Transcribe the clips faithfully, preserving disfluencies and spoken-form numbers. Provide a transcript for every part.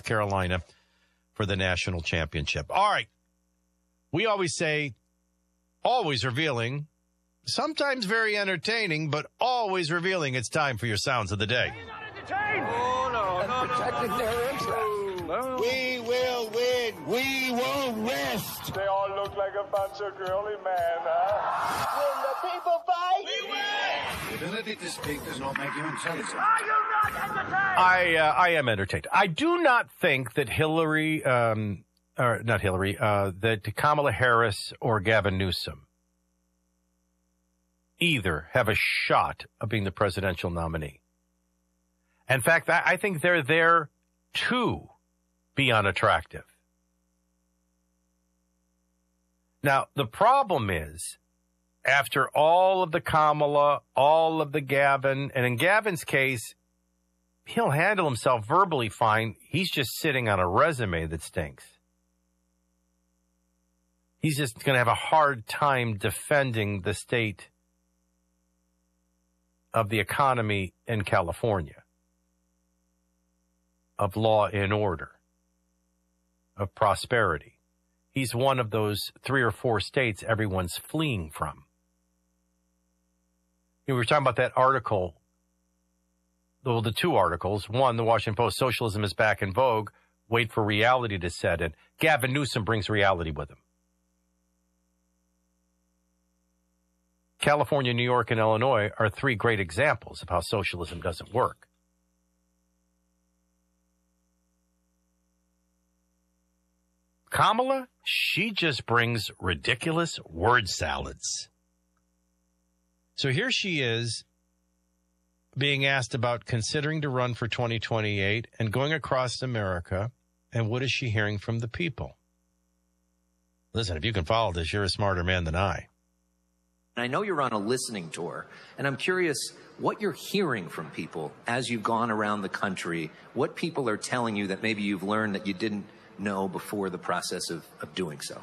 Carolina for the national championship. All right. We always say, always revealing, sometimes very entertaining, but always revealing. It's time for your sounds of the day. Oh, no, no, protecting no. their interests. No. We will win. We won't rest. They all look like a bunch of girly men, huh? When the people fight, we win. The ability to speak does not make you intelligent. Are you not entertained? I uh, I am entertained. I do not think that Hillary, um, or not Hillary, uh, that Kamala Harris or Gavin Newsom either have a shot of being the presidential nominee. In fact, I, I think they're there to be unattractive. Now, the problem is, after all of the Kamala, all of the Gavin, and in Gavin's case, he'll handle himself verbally fine. He's just sitting on a resume that stinks. He's just going to have a hard time defending the state of the economy in California, of law and order, of prosperity. He's one of those three or four states everyone's fleeing from. You know, we were talking about that article, well, the two articles. One, the Washington Post, socialism is back in vogue. Wait for reality to set in. Gavin Newsom brings reality with him. California, New York, and Illinois are three great examples of how socialism doesn't work. Kamala, she just brings ridiculous word salads. So here she is being asked about considering to run for twenty twenty-eight and going across America. And what is she hearing from the people? Listen, if you can follow this, you're a smarter man than I. I know you're on a listening tour, and I'm curious what you're hearing from people as you've gone around the country, what people are telling you that maybe you've learned that you didn't know before the process of, of doing so.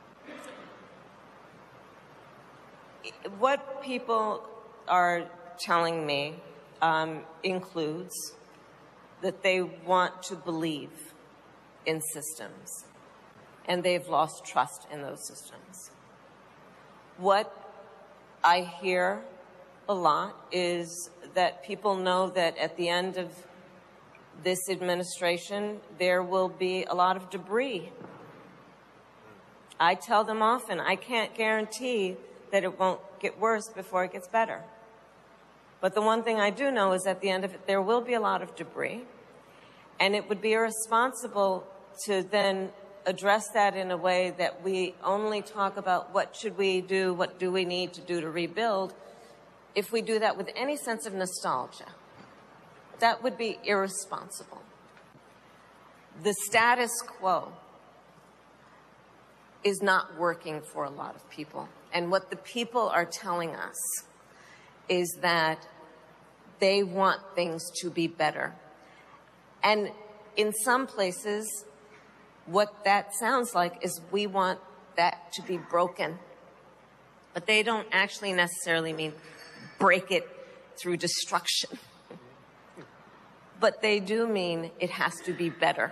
What people are telling me um, includes that they want to believe in systems, and they've lost trust in those systems. What I hear a lot is that people know that at the end of this administration, there will be a lot of debris. I tell them often, I can't guarantee that it won't get worse before it gets better. But the one thing I do know is at the end of it, there will be a lot of debris. And it would be irresponsible to then address that in a way that we only talk about what should we do, what do we need to do to rebuild, if we do that with any sense of nostalgia. That would be irresponsible. The status quo is not working for a lot of people. And what the people are telling us is that they want things to be better. And in some places, what that sounds like is we want that to be broken. But they don't actually necessarily mean break it through destruction. But they do mean it has to be better.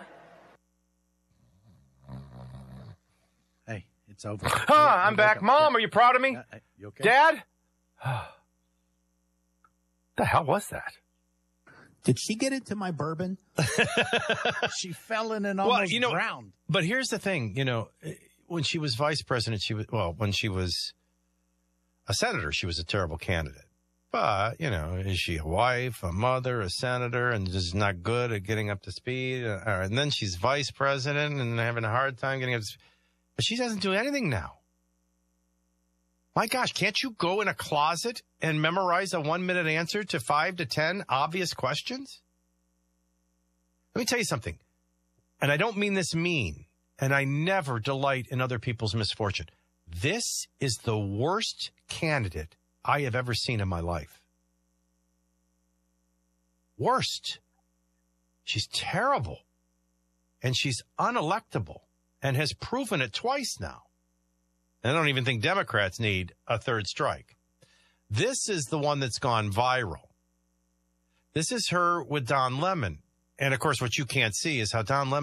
Hey, it's over. Huh, I'm back. Mom, are you proud of me? Uh, you okay? Dad? The hell was that? Did she get into my bourbon? She fell in and almost well, you know, drowned. But here's the thing, you know, when she was vice president, she was, well, when she was a senator, she was a terrible candidate. But, you know, is she a wife, a mother, a senator, and just not good at getting up to speed? Uh, and then she's vice president and having a hard time getting up to speed. But she doesn't do anything now. My gosh, can't you go in a closet and memorize a one-minute answer to five to ten obvious questions? Let me tell you something, and I don't mean this mean, and I never delight in other people's misfortune. This is the worst candidate I have ever seen in my life. Worst. She's terrible, and she's unelectable, and has proven it twice now. I don't even think Democrats need a third strike. This is the one that's gone viral. This is her with Don Lemon. And, of course, what you can't see is how Don Lemon